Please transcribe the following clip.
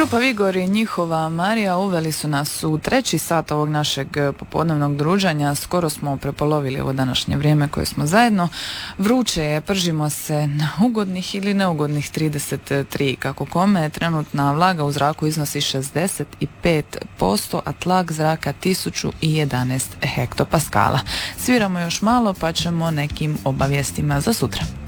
Grupa Vigor i njihova Marija uveli su nas u treći sat ovog našeg popodnevnog druženja. Skoro smo prepolovili ovo današnje vrijeme koje smo zajedno. Vruće je, pržimo se na ugodnih ili neugodnih 33, kako kome. Trenutna vlaga u zraku iznosi 65%, a tlak zraka 1011 hektopaskala. Sviramo još malo pa ćemo nekim obavijestima za sutra.